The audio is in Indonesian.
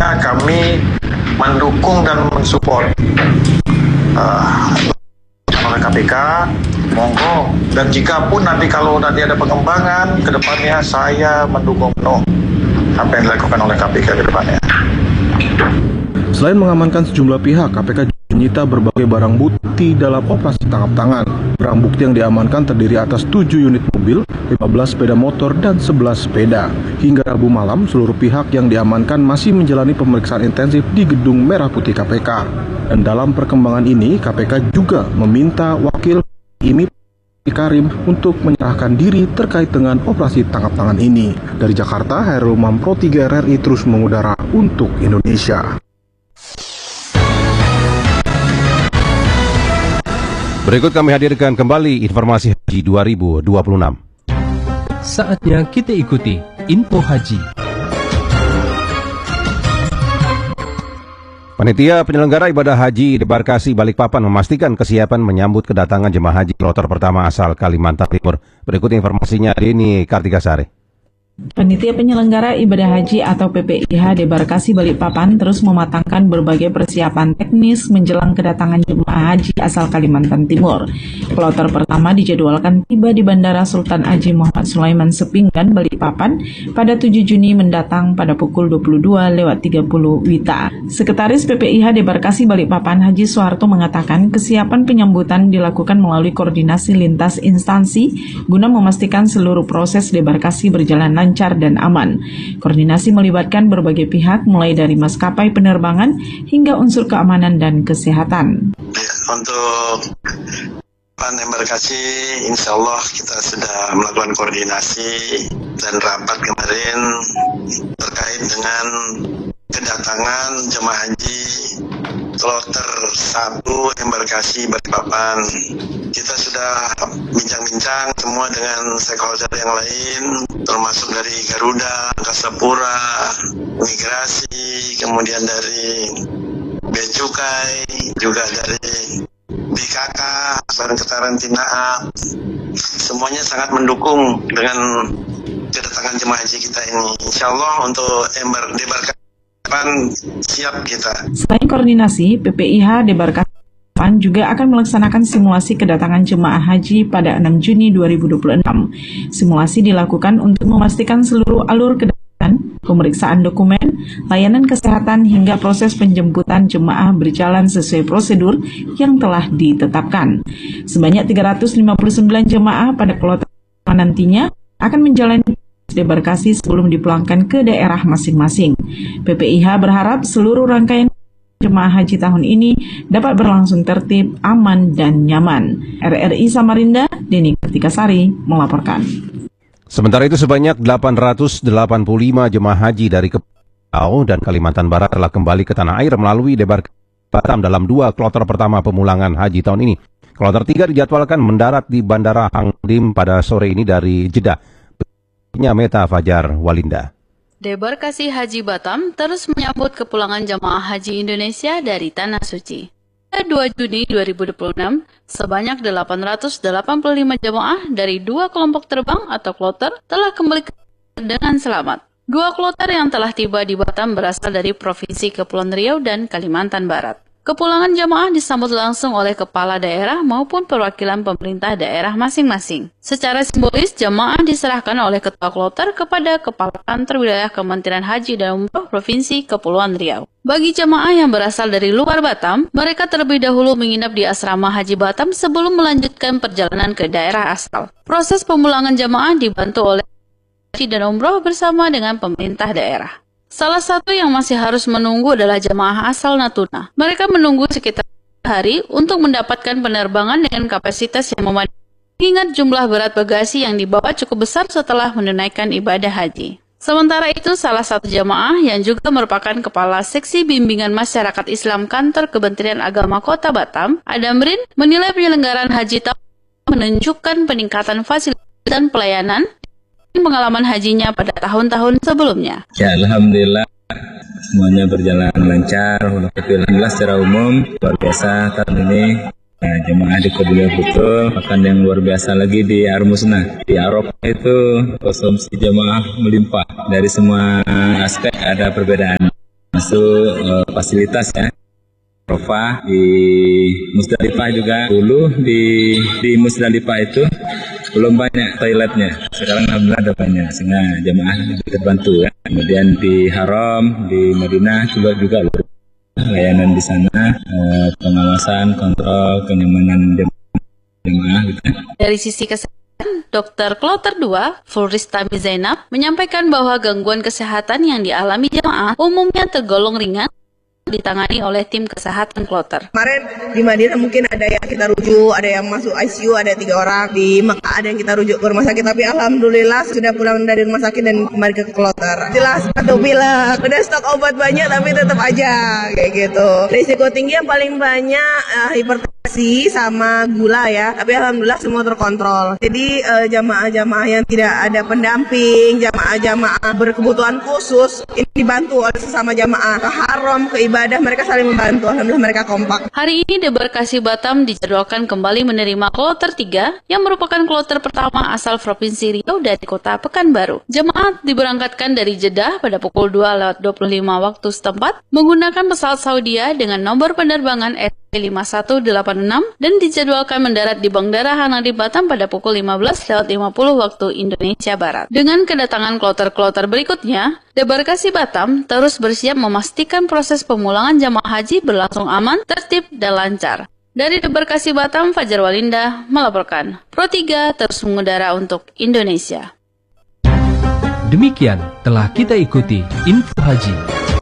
kami mendukung dan mensupport oleh KPK, monggo. Dan jika pun nanti kalau nanti ada pengembangan ke depannya, saya mendukung penuh apa yang dilakukan oleh KPK ke depannya. Selain mengamankan sejumlah pihak, KPK juga menyita berbagai barang bukti dalam operasi tangkap tangan. Barang bukti yang diamankan terdiri atas 7 unit mobil, 15 sepeda motor, dan 11 sepeda. Hingga Rabu malam, seluruh pihak yang diamankan masih menjalani pemeriksaan intensif di Gedung Merah Putih KPK. Dan dalam perkembangan ini, KPK juga meminta Wakil IMI Karim untuk menyerahkan diri terkait dengan operasi tangkap tangan ini. Dari Jakarta, Hairul Umam, Pro 3 RRI terus mengudara untuk Indonesia. Berikut kami hadirkan kembali informasi Haji 2026. Saatnya kita ikuti Info Haji. Panitia penyelenggara ibadah haji Debarkasi Balikpapan memastikan kesiapan menyambut kedatangan jemaah haji kloter pertama asal Kalimantan Timur. Berikut informasinya hari ini, Kartika Sari. Panitia penyelenggara ibadah haji atau PPIH Debarkasi Balikpapan terus mematangkan berbagai persiapan teknis menjelang kedatangan jemaah haji asal Kalimantan Timur. Kloter pertama dijadwalkan tiba di Bandara Sultan Haji Muhammad Sulaiman Sepinggan, Balikpapan pada 7 Juni mendatang pada pukul 22.30 WITA. Sekretaris PPIH Debarkasi Balikpapan Haji Soeharto mengatakan kesiapan penyambutan dilakukan melalui koordinasi lintas instansi guna memastikan seluruh proses debarkasi berjalan lancar dan aman. Koordinasi melibatkan berbagai pihak mulai dari maskapai penerbangan hingga unsur keamanan dan kesehatan. Untuk embarkasi, insya Allah kita sudah melakukan koordinasi dan rapat kemarin terkait dengan kedatangan jemaah haji kloter 1 embarkasi Balikpapan. Kita sudah bincang-bincang semua dengan stakeholder yang lain, termasuk dari Garuda, Angkasa Pura, Migrasi, kemudian dari Bea Cukai, juga dari BKK, Badan Kekarantinaan. Semuanya sangat mendukung dengan kedatangan jemaah haji kita ini. Insya Allah untuk debarkasi siap kita. Selain koordinasi, PPIH Debarkasi juga akan melaksanakan simulasi kedatangan jemaah haji pada 6 Juni 2026. Simulasi dilakukan untuk memastikan seluruh alur kedatangan, pemeriksaan dokumen, layanan kesehatan hingga proses penjemputan jemaah berjalan sesuai prosedur yang telah ditetapkan. Sebanyak 359 jemaah pada kloter nantinya akan menjalani debarkasi sebelum dipulangkan ke daerah masing-masing. PPIH berharap seluruh rangkaian jemaah haji tahun ini dapat berlangsung tertib, aman, dan nyaman. RRI Samarinda, Deni Kartikasari melaporkan. Sementara itu sebanyak 885 jemaah haji dari Kepulauan dan Kalimantan Barat telah kembali ke tanah air melalui Debarkasi Batam dalam 2 kloter pertama pemulangan haji tahun ini. Kloter 3 dijadwalkan mendarat di Bandara Hangdim pada sore ini dari Jeddah. Meta Fajar Walinda. Debarkasi Haji Batam terus menyambut kepulangan jemaah haji Indonesia dari Tanah Suci. Pada 2 Juni 2026, sebanyak 885 jemaah dari 2 kelompok terbang atau kloter telah kembali dengan selamat. 2 kloter yang telah tiba di Batam berasal dari Provinsi Kepulauan Riau dan Kalimantan Barat. Kepulangan jemaah disambut langsung oleh kepala daerah maupun perwakilan pemerintah daerah masing-masing. Secara simbolis, jemaah diserahkan oleh ketua kloter kepada Kepala Kantor Wilayah Kementerian Haji dan Umroh Provinsi Kepulauan Riau. Bagi jemaah yang berasal dari luar Batam, mereka terlebih dahulu menginap di asrama Haji Batam sebelum melanjutkan perjalanan ke daerah asal. Proses pemulangan jemaah dibantu oleh Haji dan Umroh bersama dengan pemerintah daerah. Salah satu yang masih harus menunggu adalah jemaah asal Natuna. Mereka menunggu sekitar hari untuk mendapatkan penerbangan dengan kapasitas yang memadai. Ingat jumlah berat bagasi yang dibawa cukup besar setelah menunaikan ibadah haji. Sementara itu, salah satu jemaah yang juga merupakan Kepala Seksi Bimbingan Masyarakat Islam Kantor Kementerian Agama Kota Batam, Adamrin, menilai penyelenggaraan haji tahun menunjukkan peningkatan fasilitas dan pelayanan pengalaman hajinya pada tahun-tahun sebelumnya. Ya, alhamdulillah semuanya berjalan lancar. Alhamdulillah secara umum luar biasa tahun ini. Nah, jemaah dipeduli betul. Bahkan yang luar biasa lagi di Armusna, di Arafah itu konsumsi jemaah melimpah. Dari semua aspek ada perbedaan. masuk fasilitas ya. Arafah di Musdalifah juga. Dulu di Musdalifah itu belum banyak toiletnya. Sekarang alhamdulillah ada banyak, sehingga jamaah lebih terbantu ya. Kemudian di Haram, di Madinah juga layanan di sana, pengawasan, kontrol, kenyamanan jemaah gitu. Dari sisi kesehatan, Dr. Kloter 2, Fulristami Zainab, menyampaikan bahwa gangguan kesehatan yang dialami jemaah umumnya tergolong ringan, ditangani oleh tim kesehatan Kloter. Kemarin di Madinah mungkin ada yang kita rujuk, ada yang masuk ICU, ada 3 orang. Di Mekah ada yang kita rujuk ke rumah sakit, tapi alhamdulillah sudah pulang dari rumah sakit dan kembali ke Kloter. Jelas atau bila udah stok obat banyak tapi tetap aja kayak gitu. Risiko tinggi yang paling banyak hipertensi sama gula ya, tapi alhamdulillah semua terkontrol. Jadi jamaah-jamaah yang tidak ada pendamping, jamaah-jamaah berkebutuhan khusus ini dibantu oleh sesama jamaah. Ke Haram, ke ibadah mereka saling membantu. Alhamdulillah mereka kompak. Hari ini Debarkasi Batam dijadwalkan kembali menerima kloter 3 yang merupakan kloter pertama asal Provinsi Riau dari kota Pekanbaru. Jemaat diberangkatkan dari Jeddah pada pukul 2:25 waktu setempat menggunakan pesawat Saudia dengan nomor penerbangan ST5186 dan dijadwalkan mendarat di Bandara Hanadi Batam pada pukul 15:50 waktu Indonesia Barat. Dengan kedatangan kloter-kloter berikutnya, Debarkasi Batam terus bersiap memastikan proses pemulangan jamaah haji berlangsung aman, tertib, dan lancar. Dari Debarkasi Batam, Fajar Walinda melaporkan. Pro 3 terus mengudara untuk Indonesia. Demikian telah kita ikuti Info Haji.